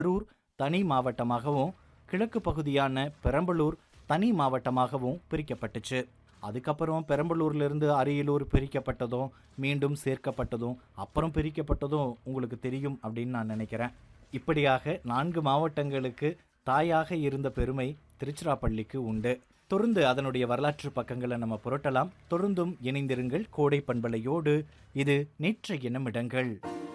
கரூர் தனி மாவட்டமாகவும் கிழக்கு பகுதியான பெரம்பலூர் தனி மாவட்டமாகவும் பிரிக்கப்பட்டுச்சு. அதுக்கப்புறம் பெரம்பலூர்லேருந்து அரியலூர் பிரிக்கப்பட்டதும் மீண்டும் சேர்க்கப்பட்டதும் அப்புறம் பிரிக்கப்பட்டதும் உங்களுக்கு தெரியும் அப்படின்னு நான் நினைக்கிறேன். இப்படியாக 4 மாவட்டங்களுக்கு தாயாக இருந்த பெருமை திருச்சிராப்பள்ளிக்கு உண்டு. தொடர்ந்து அதனுடைய வரலாற்று பக்கங்களை நம்ம புரட்டலாம். தொடர்ந்தும் இணைந்திருங்கள் கோடை பண்பலையோடு. இது நேற்றைய நிமிடங்கள்.